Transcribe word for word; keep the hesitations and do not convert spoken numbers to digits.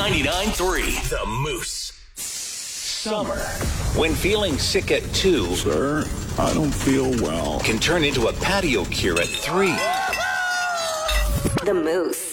ninety-nine point three The Moose. Summer, when feeling sick at two, Sir, I don't feel well, can turn into a patio cure at three. The Moose.